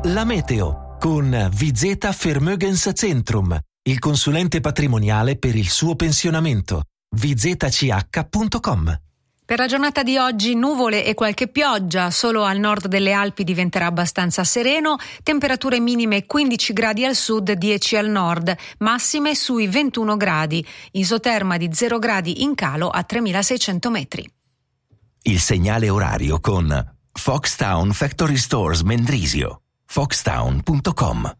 La meteo con Vizeta Vermögenszentrum, il consulente patrimoniale per il suo pensionamento. vizech.com. Per la giornata di oggi nuvole e qualche pioggia, solo al nord delle Alpi diventerà abbastanza sereno, temperature minime 15 gradi al sud, 10 al nord, massime sui 21 gradi, isoterma di 0 gradi in calo a 3600 metri. Il segnale orario con Foxtown Factory Stores Mendrisio. Foxtown.com.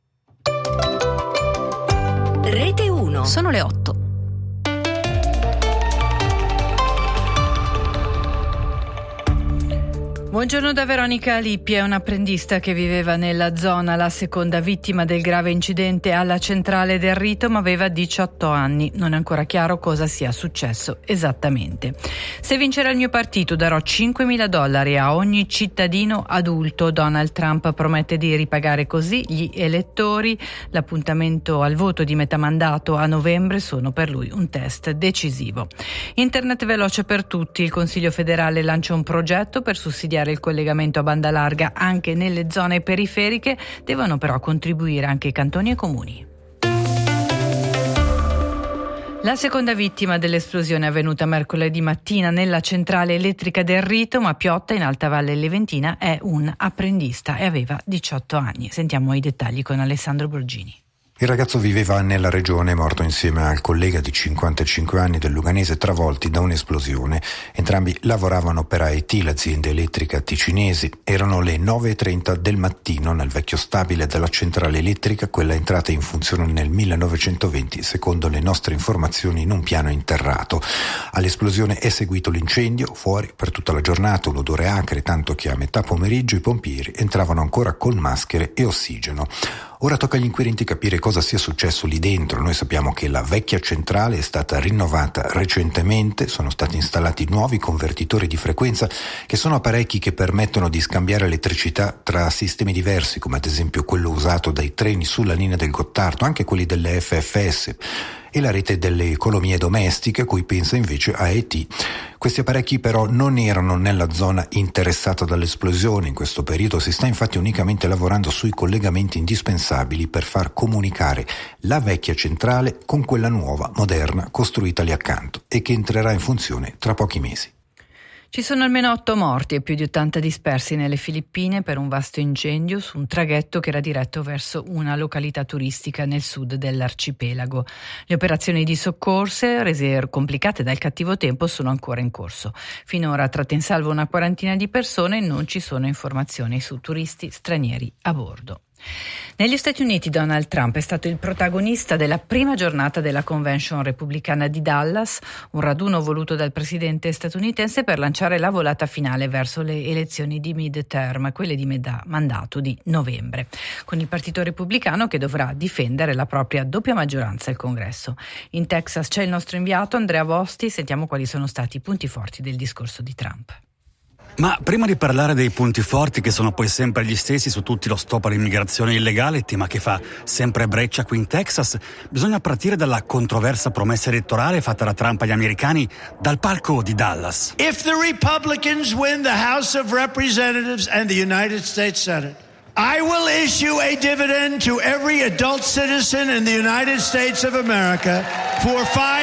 Rete 1. Sono le 8. Buongiorno da Veronica Lippi, è un'apprendista che viveva nella zona, la seconda vittima del grave incidente alla centrale del Rito, ma aveva 18 anni. Non è ancora chiaro cosa sia successo esattamente. Se vincerà il mio partito darò $5.000 a ogni cittadino adulto. Donald Trump promette di ripagare così gli elettori. L'appuntamento al voto di metà mandato a novembre sono per lui un test decisivo. Internet veloce per tutti. Il Consiglio federale lancia un progetto per sussidiare il collegamento a banda larga anche nelle zone periferiche, devono però contribuire anche i cantoni e comuni. La seconda vittima dell'esplosione è avvenuta mercoledì mattina nella centrale elettrica del Rito, ma Piotta in Alta Valle Leventina è un apprendista e aveva 18 anni. Sentiamo i dettagli con Alessandro Borgini. Il ragazzo viveva nella regione, morto insieme al collega di 55 anni del Luganese travolti da un'esplosione. Entrambi lavoravano per AET, l'azienda elettrica ticinesi. Erano le 9:30 del mattino nel vecchio stabile della centrale elettrica, quella entrata in funzione nel 1920, secondo le nostre informazioni, in un piano interrato. All'esplosione è seguito l'incendio, fuori per tutta la giornata un odore acre, tanto che a metà pomeriggio i pompieri entravano ancora con maschere e ossigeno. Ora tocca agli inquirenti capire cosa sia successo lì dentro. Noi sappiamo che la vecchia centrale è stata rinnovata recentemente, sono stati installati nuovi convertitori di frequenza che sono apparecchi che permettono di scambiare elettricità tra sistemi diversi, come ad esempio quello usato dai treni sulla linea del Gottardo, anche quelli delle FFS, e la rete delle economie domestiche a cui pensa invece AET. Questi apparecchi però non erano nella zona interessata dall'esplosione. In questo periodo si sta infatti unicamente lavorando sui collegamenti indispensabili per far comunicare la vecchia centrale con quella nuova, moderna, costruita lì accanto e che entrerà in funzione tra pochi mesi. Ci sono almeno 8 morti e più di 80 dispersi nelle Filippine per un vasto incendio su un traghetto che era diretto verso una località turistica nel sud dell'arcipelago. Le operazioni di soccorso, rese complicate dal cattivo tempo, sono ancora in corso. Finora tratte in salvo una quarantina di persone e non ci sono informazioni su turisti stranieri a bordo. Negli Stati Uniti Donald Trump è stato il protagonista della prima giornata della Convention repubblicana di Dallas, un raduno voluto dal presidente statunitense per lanciare la volata finale verso le elezioni di midterm, quelle di metà mandato di novembre, con il partito repubblicano che dovrà difendere la propria doppia maggioranza al Congresso. In Texas c'è il nostro inviato Andrea Vosti, sentiamo quali sono stati i punti forti del discorso di Trump. Ma prima di parlare dei punti forti, che sono poi sempre gli stessi su tutti lo stop all'immigrazione illegale, tema che fa sempre breccia qui in Texas, bisogna partire dalla controversa promessa elettorale fatta da Trump agli americani dal palco di Dallas. If the Republicans win the House of Representatives and the United States Senate, I will issue a dividend to every adult citizen in the United States of America for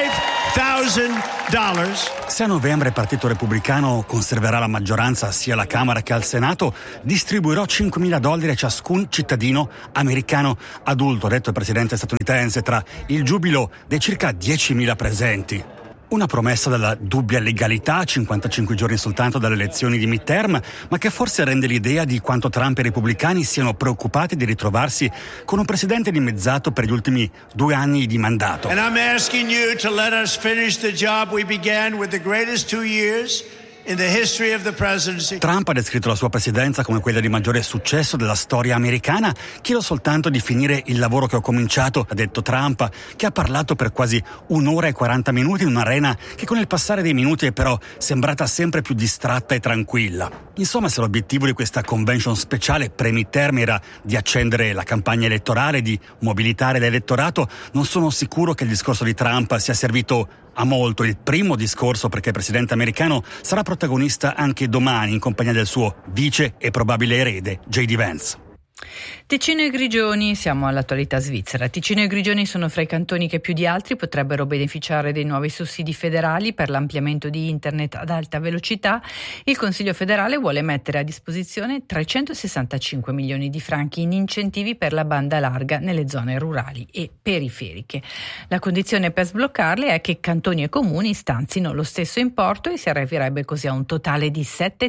$5,000. Se a novembre il Partito Repubblicano conserverà la maggioranza sia alla Camera che al Senato, distribuirò $5.000 a ciascun cittadino americano adulto, ha detto il presidente statunitense tra il giubilo dei circa 10.000 presenti. Una promessa dalla dubbia legalità a 55 giorni soltanto dalle elezioni di midterm, ma che forse rende l'idea di quanto Trump e i repubblicani siano preoccupati di ritrovarsi con un presidente dimezzato per gli ultimi 2 anni di mandato. And I'm asking you to let us finish the job we began with the greatest 2 years in the history of the presidency. Trump ha descritto la sua presidenza come quella di maggiore successo della storia americana. Chiedo soltanto di finire il lavoro che ho cominciato, ha detto Trump, che ha parlato per quasi 1 ora e 40 minuti in un'arena che con il passare dei minuti è però sembrata sempre più distratta e tranquilla. Insomma, se l'obiettivo di questa convention speciale pre-midterm era di accendere la campagna elettorale, di mobilitare l'elettorato, non sono sicuro che il discorso di Trump sia servito a molto. Il primo discorso, perché il presidente americano sarà protagonista anche domani in compagnia del suo vice e probabile erede J.D. Vance. Ticino e Grigioni, siamo all'attualità svizzera. Ticino e Grigioni sono fra i cantoni che più di altri potrebbero beneficiare dei nuovi sussidi federali per l'ampliamento di internet ad alta velocità. Il Consiglio federale vuole mettere a disposizione 365 milioni di franchi in incentivi per la banda larga nelle zone rurali e periferiche. La condizione per sbloccarle è che cantoni e comuni stanzino lo stesso importo e si arriverebbe così a un totale di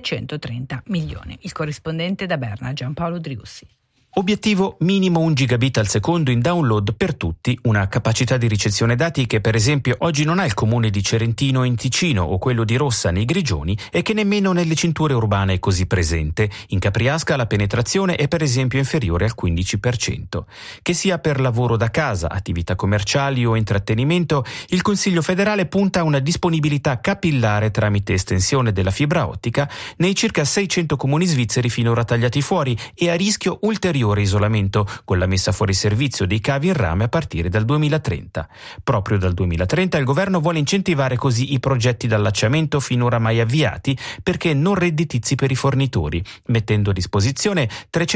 730 milioni. Il corrispondente da Berna, Giampaolo Driussi. Obiettivo minimo 1 gigabit al secondo in download per tutti, una capacità di ricezione dati che per esempio oggi non ha il comune di Cerentino in Ticino o quello di Rossa nei Grigioni e che nemmeno nelle cinture urbane è così presente. In Capriasca la penetrazione è per esempio inferiore al 15%. Che sia per lavoro da casa, attività commerciali o intrattenimento, il Consiglio federale punta a una disponibilità capillare tramite estensione della fibra ottica nei circa 600 comuni svizzeri finora tagliati fuori e a rischio ulteriore isolamento con la messa fuori servizio dei cavi in rame a partire dal 2030. Proprio dal 2030 il governo vuole incentivare così i progetti d'allacciamento finora mai avviati perché non redditizi per i fornitori, mettendo a disposizione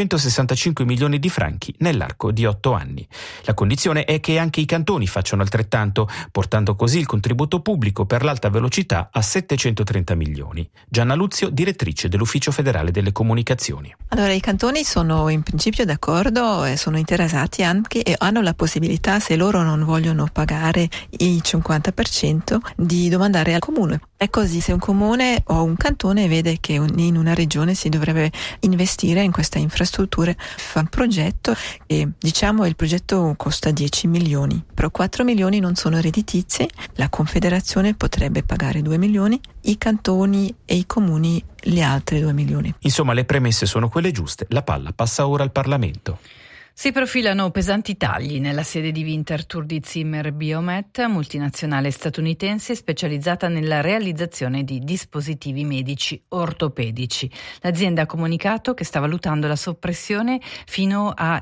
365 milioni di franchi nell'arco di 8 anni. La condizione è che anche i cantoni facciano altrettanto, portando così il contributo pubblico per l'alta velocità a 730 milioni. Gianna Luzio, direttrice dell'Ufficio federale delle comunicazioni. Allora, i cantoni sono in principio d'accordo e sono interessati anche e hanno la possibilità, se loro non vogliono pagare il 50%, di domandare al comune. È così, se un comune o un cantone vede che in una regione si dovrebbe investire in queste infrastrutture, fa un progetto e il progetto costa 10 milioni, però 4 milioni non sono redditizi, la Confederazione potrebbe pagare 2 milioni, i cantoni e i comuni le altre 2 milioni. Insomma, le premesse sono quelle giuste, la palla passa ora al Parlamento. Si profilano pesanti tagli nella sede di Winterthur di Zimmer Biomet, multinazionale statunitense specializzata nella realizzazione di dispositivi medici ortopedici. L'azienda ha comunicato che sta valutando la soppressione fino a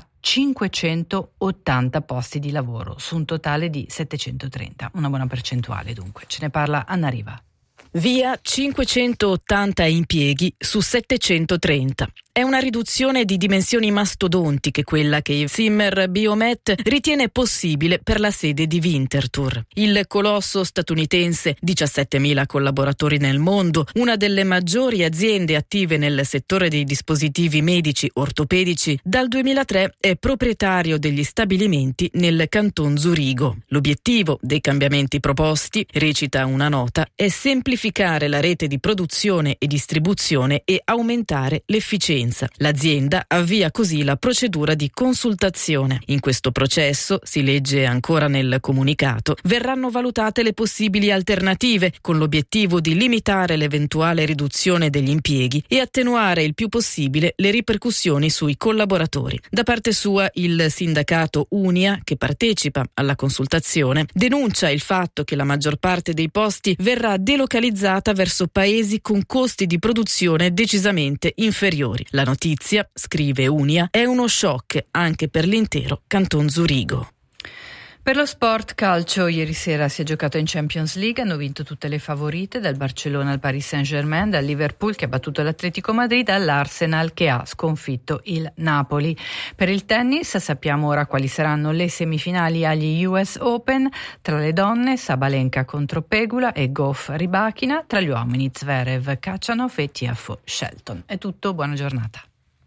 580 posti di lavoro su un totale di 730, una buona percentuale dunque. Ce ne parla Anna Riva. Via 580 impieghi su 730. È una riduzione di dimensioni mastodontiche quella che Zimmer Biomet ritiene possibile per la sede di Winterthur. Il colosso statunitense, 17.000 collaboratori nel mondo, una delle maggiori aziende attive nel settore dei dispositivi medici ortopedici, dal 2003 è proprietario degli stabilimenti nel Canton Zurigo. L'obiettivo dei cambiamenti proposti, recita una nota, è semplificare la rete di produzione e distribuzione e aumentare l'efficienza. L'azienda avvia così la procedura di consultazione. In questo processo, si legge ancora nel comunicato, verranno valutate le possibili alternative con l'obiettivo di limitare l'eventuale riduzione degli impieghi e attenuare il più possibile le ripercussioni sui collaboratori. Da parte sua, il sindacato Unia, che partecipa alla consultazione, denuncia il fatto che la maggior parte dei posti verrà delocalizzata verso paesi con costi di produzione decisamente inferiori. La notizia, scrive Unia, è uno shock anche per l'intero Canton Zurigo. Per lo sport calcio, ieri sera si è giocato in Champions League, hanno vinto tutte le favorite, dal Barcellona al Paris Saint-Germain, dal Liverpool che ha battuto l'Atletico Madrid, all'Arsenal che ha sconfitto il Napoli. Per il tennis sappiamo ora quali saranno le semifinali agli US Open, tra le donne Sabalenka contro Pegula e Goff Rybakina, tra gli uomini Zverev, Khachanov e Tiafoe Shelton. È tutto, buona giornata.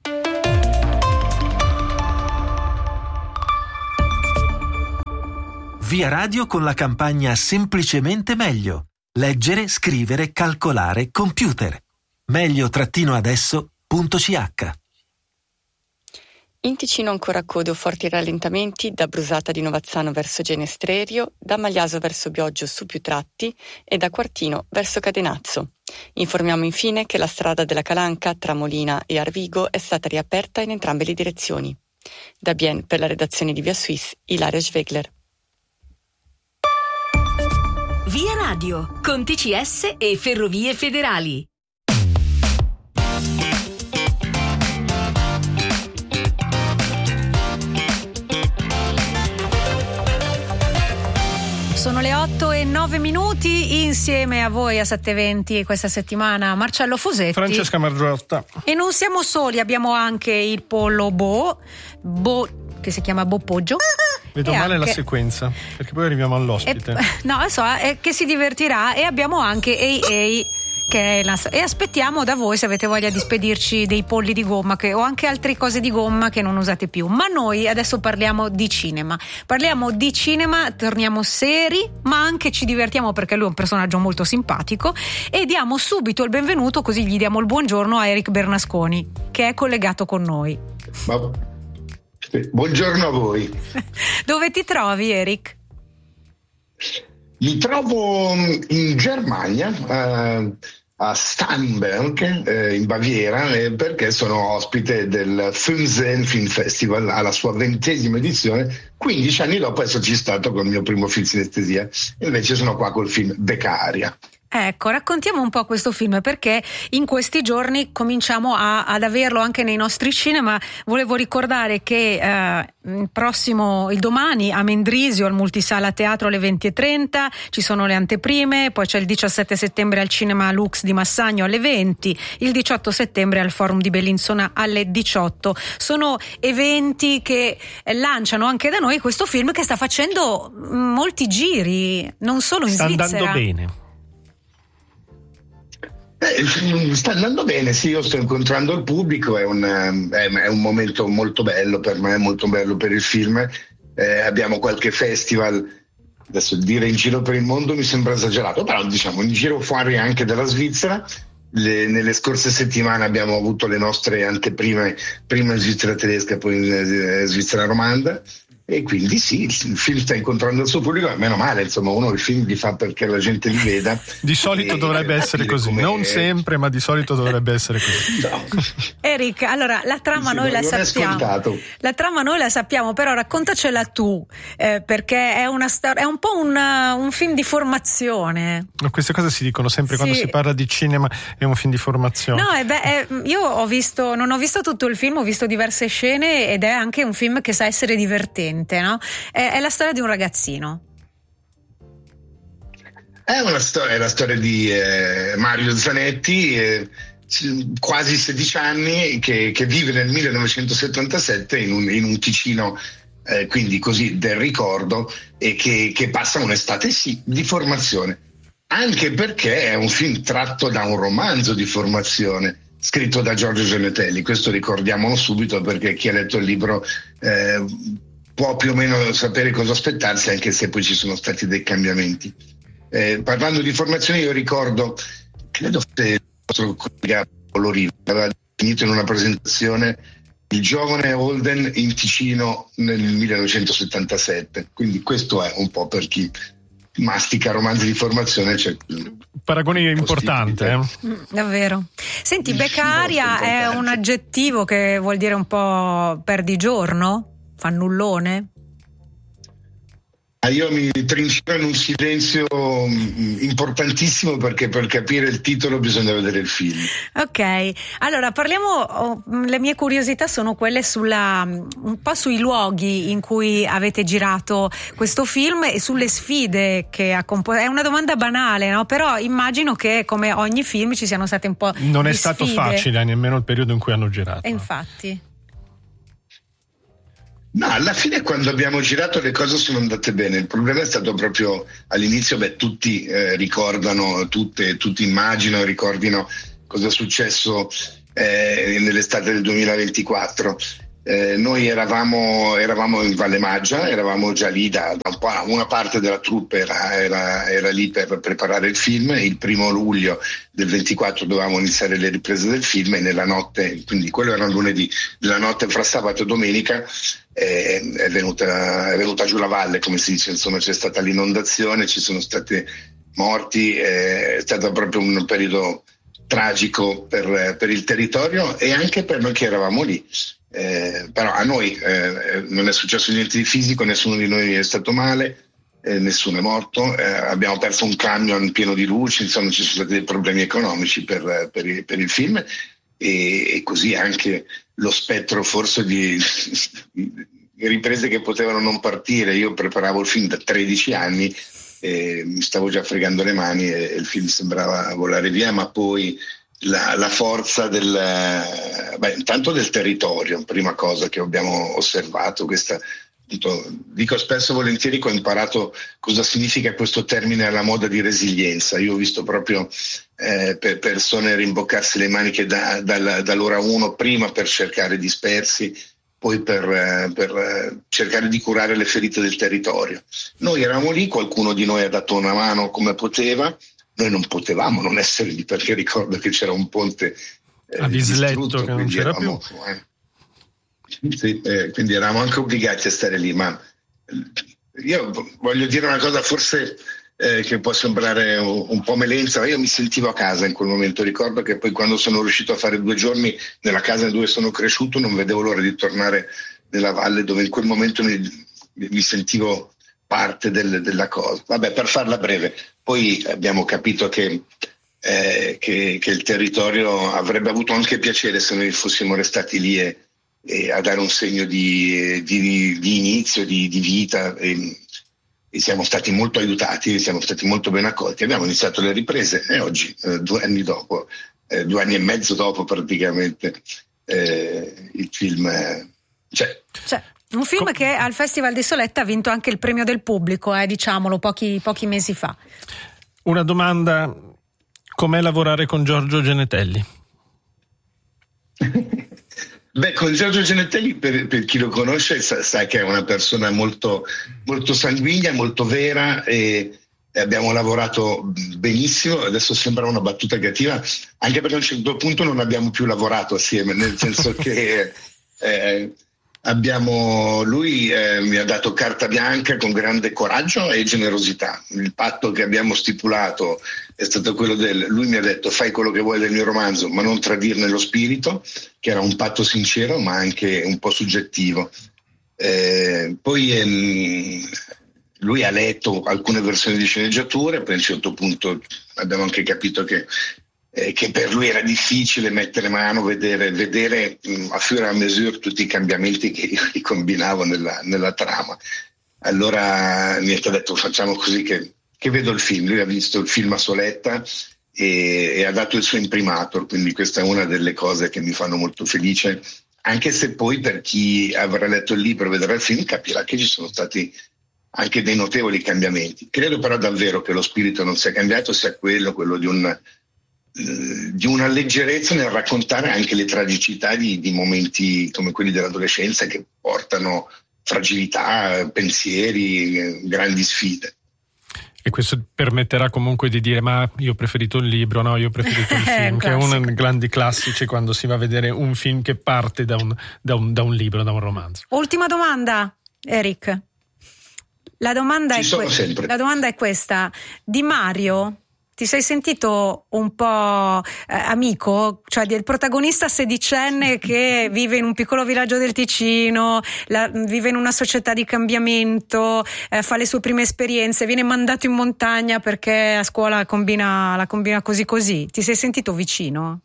Via Radio con la campagna Semplicemente Meglio. Leggere, scrivere, calcolare, computer. meglio-adesso.ch. In Ticino ancora code o forti rallentamenti da Brusata di Novazzano verso Genestrerio, da Magliaso verso Bioggio su più tratti e da Quartino verso Cadenazzo. Informiamo infine che la strada della Calanca tra Molina e Arvigo è stata riaperta in entrambe le direzioni. Da Bien per la redazione di Via Suisse, Ilaria Schwegler. Via Radio con TCS e Ferrovie Federali. Sono le 8:09 insieme a voi a 7:20 questa settimana Marcello Fusetti, Francesca Margiotta. E non siamo soli, abbiamo anche il pollo Bo che si chiama Bo Poggio. Vedo male la sequenza, perché poi arriviamo all'ospite. Che si divertirà, e abbiamo anche Ei che è e aspettiamo da voi se avete voglia di spedirci dei polli di gomma o anche altre cose di gomma che non usate più. Ma noi adesso parliamo di cinema, torniamo seri, ma anche ci divertiamo perché lui è un personaggio molto simpatico, e diamo subito il benvenuto, così gli diamo il buongiorno a Eric Bernasconi, che è collegato con noi. Buongiorno a voi. Dove ti trovi, Eric? Mi trovo in Germania, a Starnberg, in Baviera, perché sono ospite del Filmseen Film Festival alla sua 20ª edizione. 15 anni dopo esserci stato con il mio primo film sinestesia, invece sono qua col film Beccaria. Ecco, raccontiamo un po' questo film, perché in questi giorni cominciamo ad averlo anche nei nostri cinema. Volevo ricordare che il domani a Mendrisio al Multisala Teatro alle 20:30 ci sono le anteprime, poi c'è il 17 settembre al Cinema Lux di Massagno alle 20, il 18 settembre al Forum di Bellinzona alle 18. Sono eventi che lanciano anche da noi questo film, che sta facendo molti giri, non solo in Svizzera. Sta andando bene. Sta andando bene, sì, io sto incontrando il pubblico, è un momento molto bello per me, molto bello per il film. Abbiamo qualche festival, adesso dire in giro per il mondo mi sembra esagerato, però diciamo in giro fuori anche dalla Svizzera. Nelle scorse settimane abbiamo avuto le nostre anteprime, prima in Svizzera tedesca, poi in Svizzera romanda. E quindi sì, il film sta incontrando il suo pubblico, meno male, insomma, uno il film li fa perché la gente li veda. Di solito dovrebbe essere così, non sempre, ma di solito dovrebbe essere così. No. Eric, allora la trama noi la sappiamo. La trama noi la sappiamo, però raccontacela tu, perché è una è un po' un film di formazione. Queste cose si dicono sempre quando si parla di cinema, è un film di formazione. No, io non ho visto tutto il film, ho visto diverse scene, ed è anche un film che sa essere divertente. No? È la storia di un ragazzino. È la storia di Mario Zanetti, quasi 16 anni, che vive nel 1977 in un Ticino, quindi così del ricordo, e che passa un'estate di formazione, anche perché è un film tratto da un romanzo di formazione scritto da Giorgio Gemetelli. Questo ricordiamolo subito, perché chi ha letto il libro può più o meno sapere cosa aspettarsi, anche se poi ci sono stati dei cambiamenti. Parlando di formazione, io ricordo, credo che il nostro collega Paolo Riva aveva definito in una presentazione il giovane Holden in Ticino nel 1977, quindi questo è un po' per chi mastica romanzi di formazione. Paragone importante, davvero. Senti, Beccaria è un aggettivo che vuol dire un po' perdigiorno? Fannullone? Io mi trincero in un silenzio importantissimo, perché per capire il titolo bisogna vedere il film. Ok, allora parliamo, le mie curiosità sono quelle un po' sui luoghi in cui avete girato questo film e sulle sfide che ha composto. È una domanda banale, no? Però immagino che come ogni film ci siano state un po' non di è stato sfide. Facile nemmeno il periodo in cui hanno girato. E infatti. No, alla fine quando abbiamo girato le cose sono andate bene. Il problema è stato proprio all'inizio, tutti ricordano, tutti immagino ricordino cosa è successo nell'estate del 2024. Noi eravamo in Valle Maggia, eravamo già lì da un po', una parte della troupe era lì per preparare il film. Il 1 luglio del 24 dovevamo iniziare le riprese del film, e nella notte, quindi quello era lunedì, nella notte fra sabato e domenica è venuta giù la valle, come si dice, insomma c'è stata l'inondazione, ci sono stati morti, è stato proprio un periodo tragico per il territorio e anche per noi che eravamo lì. Però a noi non è successo niente di fisico, nessuno di noi è stato male, nessuno è morto, abbiamo perso un camion pieno di luci, insomma ci sono stati dei problemi economici per il film, e così anche lo spettro forse di riprese che potevano non partire. Io preparavo il film da 13 anni e mi stavo già fregando le mani e il film sembrava volare via, ma poi la forza intanto del territorio, prima cosa che abbiamo osservato, questa, dico spesso e volentieri che ho imparato cosa significa questo termine alla moda di resilienza. Io ho visto proprio persone rimboccarsi le maniche dall'ora 1, prima per cercare dispersi, poi per cercare di curare le ferite del territorio. Noi eravamo lì, qualcuno di noi ha dato una mano come poteva, noi non potevamo non essere lì perché ricordo che c'era un ponte a Visletto che non c'era più. Quindi eravamo anche obbligati a stare lì, ma io voglio dire una cosa forse che può sembrare un po' melenza, ma io mi sentivo a casa in quel momento. Ricordo che poi quando sono riuscito a fare 2 giorni nella casa dove sono cresciuto non vedevo l'ora di tornare nella valle, dove in quel momento mi sentivo parte della cosa. Vabbè, per farla breve, poi abbiamo capito che il territorio avrebbe avuto anche piacere se noi fossimo restati lì e a dare un segno di inizio, di vita, e siamo stati molto aiutati, siamo stati molto ben accolti. Abbiamo iniziato le riprese e oggi, 2 anni dopo, 2 anni e mezzo dopo praticamente, il film c'è. Un film che al Festival di Soletta ha vinto anche il premio del pubblico, diciamolo, pochi mesi fa. Una domanda: com'è lavorare con Giorgio Genetelli? Beh, con Giorgio Genetelli, per chi lo conosce, sa che è una persona molto, molto sanguigna, molto vera, e abbiamo lavorato benissimo. Adesso sembra una battuta cattiva, anche perché a un certo punto non abbiamo più lavorato assieme, nel senso che lui mi ha dato carta bianca con grande coraggio e generosità. Il patto che abbiamo stipulato è stato quello lui mi ha detto: fai quello che vuoi del mio romanzo, ma non tradirne lo spirito, che era un patto sincero ma anche un po' suggettivo. Poi lui ha letto alcune versioni di sceneggiature, poi a un certo punto abbiamo anche capito che per lui era difficile mettere mano, vedere a fur et à mesure tutti i cambiamenti che io gli combinavo nella trama. Allora mi ha detto: facciamo così che vedo il film. Lui ha visto il film a Soletta e ha dato il suo imprimatur, quindi questa è una delle cose che mi fanno molto felice, anche se poi per chi avrà letto il libro e vedrà il film capirà che ci sono stati anche dei notevoli cambiamenti. Credo però davvero che lo spirito non sia cambiato, sia quello di una leggerezza nel raccontare anche le tragicità di momenti come quelli dell'adolescenza, che portano fragilità, pensieri, grandi sfide. E questo permetterà comunque di dire: ma io ho preferito il libro, no, io ho preferito il film, che è uno dei grandi classici quando si va a vedere un film che parte da un libro, da un romanzo. Ultima domanda, Eric. La domanda è questa: Di Mario ti sei sentito un po' amico? Cioè del protagonista sedicenne che vive in un piccolo villaggio del Ticino, vive in una società di cambiamento, fa le sue prime esperienze, viene mandato in montagna perché a scuola la combina così. Ti sei sentito vicino?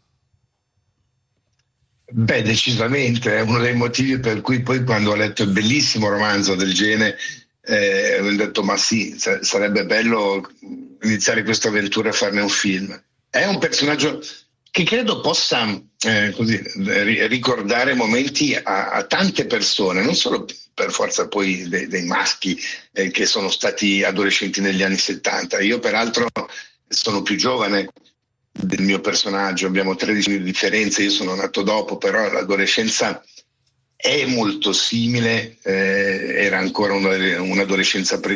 Beh, decisamente, è uno dei motivi per cui poi quando ho letto il bellissimo romanzo del Gene ho detto: ma sì, sarebbe bello iniziare questa avventura e farne un film. È un personaggio che credo possa ricordare momenti a tante persone, non solo per forza poi dei maschi che sono stati adolescenti negli anni 70. Io peraltro sono più giovane del mio personaggio, abbiamo 13 anni di differenza, io sono nato dopo, però l'adolescenza è molto simile, era ancora un'adolescenza